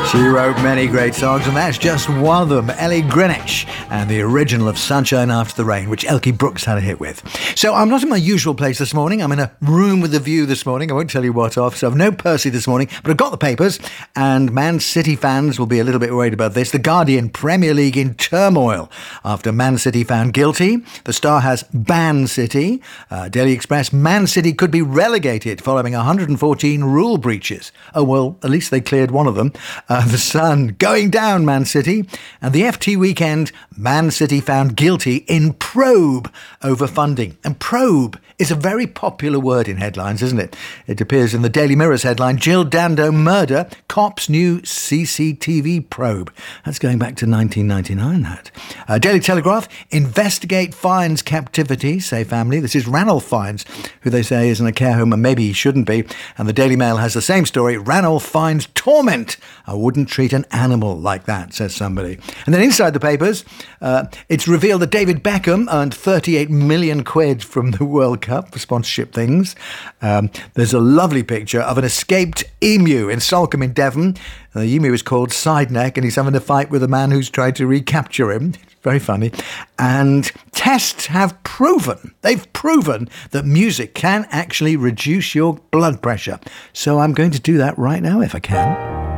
She wrote many great songs, and that's just one of them. Ellie Greenwich and the original of Sunshine After the Rain, which Elkie Brooks had a hit with. So I'm not in my usual place this morning. I'm in a room with a view this morning. I won't tell you what off. So I've no Percy this morning, but I've got the papers, and Man City fans will be a little bit worried about this. The Guardian: Premier League in turmoil after Man City found guilty. The Star has ban City. Daily Express: Man City could be relegated following 114 rule breaches. Oh, well, at least they cleared one of them. The Sun: going down Man City. And the FT Weekend: Man City found guilty in probe over funding. And probe is a very popular word in headlines, isn't it? It appears in the Daily Mirror's headline: Jill Dando murder, cops' new CCTV probe. That's going back to 1999, that. Daily Telegraph: investigate Fiennes captivity, say family. This is Ranulph Fiennes, who they say is in a care home, and maybe he shouldn't be. And the Daily Mail has the same story: Ranulph Fiennes torment. I wouldn't treat an animal like that, says somebody. And then inside the papers, it's revealed that David Beckham earned 38 million quid from the World Cup for sponsorship things. There's a lovely picture of an escaped emu in Salcombe in Devon. The emu is called Sideneck, and he's having a fight with a man who's tried to recapture him. Very funny. And tests have proven, they've proven that music can actually reduce your blood pressure. So I'm going to do that right now if I can.